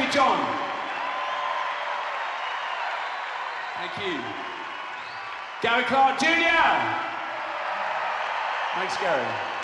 Baby John. Thank you. Gary Clark Jr. Thanks, Gary.